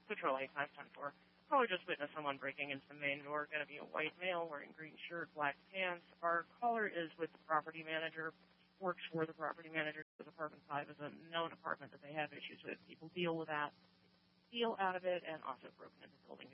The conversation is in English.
Patrol 8 times 10-4. Caller just witnessed someone breaking into the main door. Going to be a white male wearing green shirt, black pants. Our caller is with the property manager, works for the property manager. Apartment 5 is a known apartment that they have issues with. People deal with that, deal out of it, and also broken into the building